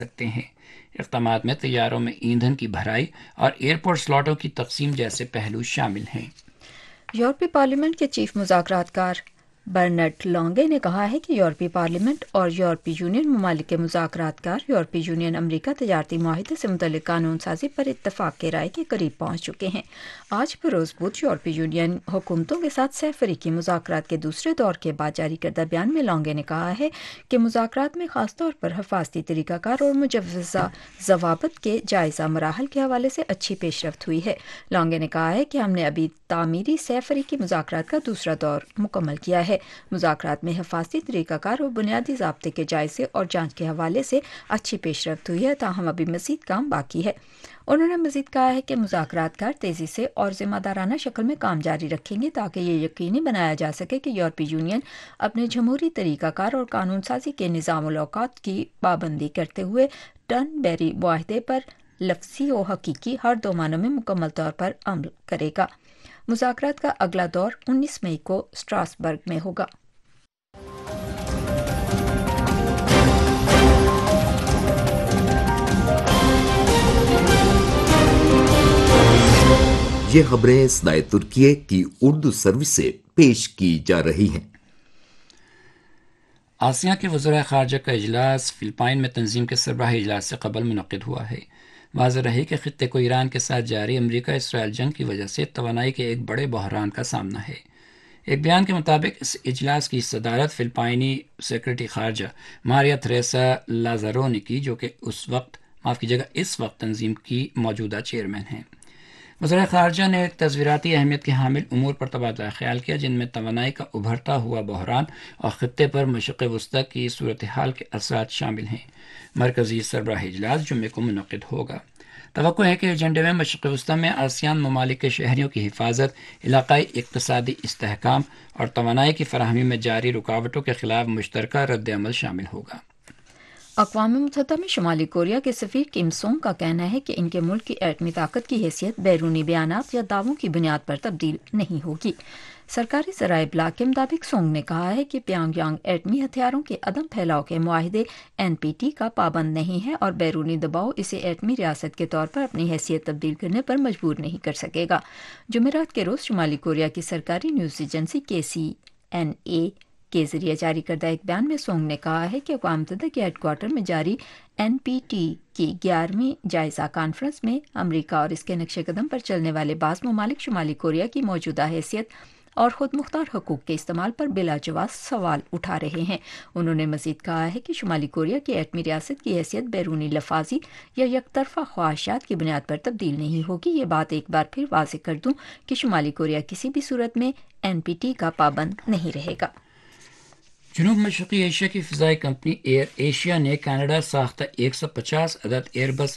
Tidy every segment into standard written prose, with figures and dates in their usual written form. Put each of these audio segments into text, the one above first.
سکتے ہیں۔ اقدامات میں طیاروں میں ایندھن کی بھرائی اور ایئرپورٹ سلاٹوں کی تقسیم جیسے پہلو شامل ہیں۔ یورپی پارلیمنٹ کے چیف مذاکرات کار برنٹ لانگے نے کہا ہے کہ یورپی پارلیمنٹ اور یورپی یونین ممالک کے مذاکرات کار یورپی یونین امریکہ تجارتی معاہدے سے متعلق قانون سازی پر اتفاق کے رائے کے قریب پہنچ چکے ہیں۔ آج بروز بدھ یورپی یونین حکومتوں کے ساتھ سہ فریقی مذاکرات کے دوسرے دور کے بعد جاری کردہ بیان میں لانگے نے کہا ہے کہ مذاکرات میں خاص طور پر حفاظتی طریقہ کار اور مجوزہ ضوابط کے جائزہ مراحل کے حوالے سے اچھی پیش رفت ہوئی ہے۔ لانگے نے کہا ہے کہ ہم نے ابھی تعمیری سہ فریقی مذاکرات کا دوسرا دور مکمل کیا ہے۔ مذاکرات میں حفاظتی طریقہ کار اور بنیادی ضابطے کے جائزے اور جانچ کے حوالے سے اچھی پیش رفت ہوئی ہے، تاہم ابھی مزید کام باقی ہے۔ انہوں نے مزید کہا ہے کہ مذاکرات کار تیزی سے اور ذمہ دارانہ شکل میں کام جاری رکھیں گے تاکہ یہ یقینی بنایا جا سکے کہ یورپی یونین اپنے جمہوری طریقہ کار اور قانون سازی کے نظام الاوقات کی پابندی کرتے ہوئے ٹرن بیری معاہدے پر لفظی و حقیقی ہر دو معنوں میں مکمل طور پر عمل کرے گا۔ مذاکرات کا اگلا دور 19 مئی کو اسٹراسبرگ میں ہوگا۔ یہ خبریں صدائے ترکیے کی اردو سروس سے پیش کی جا رہی ہیں۔ آسیان کے وزرائے خارجہ کا اجلاس فلپائن میں تنظیم کے سربراہی اجلاس سے قبل منعقد ہوا ہے۔ واضح رہے کہ خطے کو ایران کے ساتھ جاری امریکہ اسرائیل جنگ کی وجہ سے توانائی کے ایک بڑے بحران کا سامنا ہے۔ ایک بیان کے مطابق اس اجلاس کی صدارت فلپائنی سیکرٹری خارجہ ماریا تھریسا لازارو نے کی، جو کہ اس وقت تنظیم کی موجودہ چیئرمین ہیں۔ وزرائے خارجہ نے تصویراتی اہمیت کے حامل امور پر تبادلہ خیال کیا، جن میں توانائی کا ابھرتا ہوا بحران اور خطے پر مشرق وسطی کی صورتحال کے اثرات شامل ہیں۔ مرکزی سربراہی اجلاس جمعے کو منعقد ہوگا۔ توقع ہے کہ ایجنڈے میں مشرق وسطی میں آسیان ممالک کے شہریوں کی حفاظت، علاقائی اقتصادی استحکام اور توانائی کی فراہمی میں جاری رکاوٹوں کے خلاف مشترکہ رد عمل شامل ہوگا۔ اقوام متحدہ میں شمالی کوریا کے سفیر کم سونگ کا کہنا ہے کہ ان کے ملک کی ایٹمی طاقت کی حیثیت بیرونی بیانات یا دعووں کی بنیاد پر تبدیل نہیں ہوگی۔ سرکاری ذرائع ابلاغ کے مطابق سونگ نے کہا ہے کہ پیانگ یانگ ایٹمی ہتھیاروں کے عدم پھیلاؤ کے معاہدے NPT کا پابند نہیں ہے اور بیرونی دباؤ اسے ایٹمی ریاست کے طور پر اپنی حیثیت تبدیل کرنے پر مجبور نہیں کر سکے گا۔ جمعرات کے روز شمالی کوریا کی سرکاری نیوز ایجنسی KCNA کے ذریعے جاری کردہ ایک بیان میں سونگ نے کہا ہے کہ اقوام متحدہ کے ہیڈ کوارٹر میں جاری NPT کی 11ویں جائزہ کانفرنس میں امریکہ اور اس کے نقش قدم پر چلنے والے بعض ممالک شمالی کوریا کی موجودہ حیثیت اور خود مختار حقوق کے استعمال پر بلا جواز سوال اٹھا رہے ہیں۔ انہوں نے مزید کہا ہے کہ شمالی کوریا کی ایٹمی ریاست کی حیثیت بیرونی لفاظی یا یک طرفہ خواہشات کی بنیاد پر تبدیل نہیں ہوگی۔ یہ بات ایک بار پھر واضح کر دوں کہ شمالی کوریا کسی بھی صورت میں NPT کا پابند نہیں رہے گا۔ جنوب مشرقی ایشیا کی فضائی کمپنی ایئر ایشیا نے کینیڈا ساختہ 150 عدد ایئر بس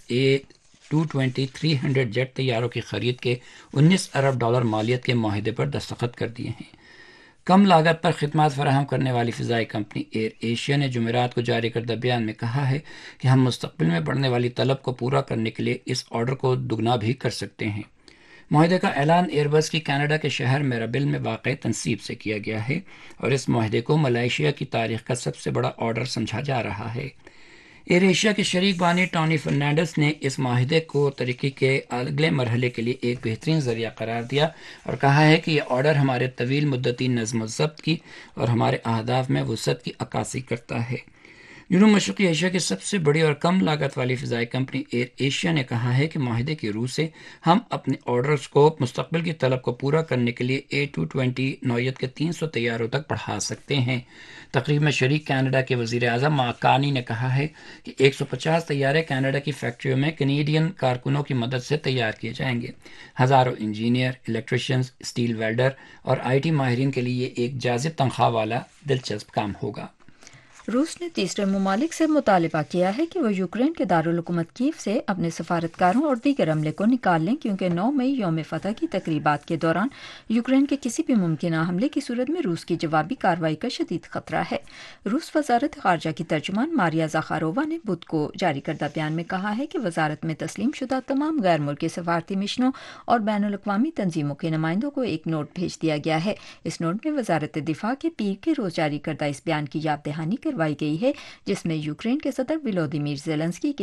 A220-300 جیٹ طیاروں کی خرید کے $19 ارب مالیت کے معاہدے پر دستخط کر دیے ہیں۔ کم لاگت پر خدمات فراہم کرنے والی فضائی کمپنی ایئر ایشیا نے جمعرات کو جاری کردہ بیان میں کہا ہے کہ ہم مستقبل میں بڑھنے والی طلب کو پورا کرنے کے لیے اس آرڈر کو دگنا بھی کر سکتے ہیں۔ معاہدے کا اعلان ایئر بس کی کینیڈا کے شہر میرابل میں واقع تنصیب سے کیا گیا ہے اور اس معاہدے کو ملائیشیا کی تاریخ کا سب سے بڑا آرڈر سمجھا جا رہا ہے۔ ایئر ایشیا کے شریک بانی ٹونی فرنانڈس نے اس معاہدے کو ترقی کے اگلے مرحلے کے لیے ایک بہترین ذریعہ قرار دیا اور کہا ہے کہ یہ آرڈر ہمارے طویل مدتی نظم و ضبط کی اور ہمارے اہداف میں وسعت کی عکاسی کرتا ہے۔ جنوب مشرقی ایشیا کی سب سے بڑی اور کم لاگت والی فضائی کمپنی ایئر ایشیا نے کہا ہے کہ معاہدے کی روح سے ہم اپنے آرڈرز کو مستقبل کی طلب کو پورا کرنے کے لیے A220 نوعیت کے 300 طیاروں تک بڑھا سکتے ہیں۔ تقریب میں شریک کینیڈا کے وزیر اعظم مارک کارنی نے کہا ہے کہ 150 طیارے کینیڈا کی فیکٹریوں میں کینیڈین کارکنوں کی مدد سے تیار کیے جائیں گے۔ ہزاروں انجینئر، الیکٹریشینز، اسٹیل ویلڈر اور IT ماہرین کے لیے یہ ایک جازب تنخواہ والا دلچسپ کام ہوگا۔ روس نے تیسرے ممالک سے مطالبہ کیا ہے کہ وہ یوکرین کے دارالحکومت کیف سے اپنے سفارتکاروں اور دیگر عملے کو نکال لیں، کیونکہ 9 مئی یوم فتح کی تقریبات کے دوران یوکرین کے کسی بھی ممکنہ حملے کی صورت میں روس کی جوابی کارروائی کا شدید خطرہ ہے۔ روس وزارت خارجہ کی ترجمان ماریا زاخارووا نے بدھ کو جاری کردہ بیان میں کہا ہے کہ وزارت میں تسلیم شدہ تمام غیر ملکی سفارتی مشنوں اور بین الاقوامی تنظیموں کے نمائندوں کو ایک نوٹ بھیج دیا گیا ہے۔ اس نوٹ میں وزارت دفاع کے پیر کے روز جاری کردہ اس بیان کی یاد دہانی کروائی करवाई गई है, जिसमें यूक्रेन के सदर वोलोदिमीर ज़ेलेंस्की के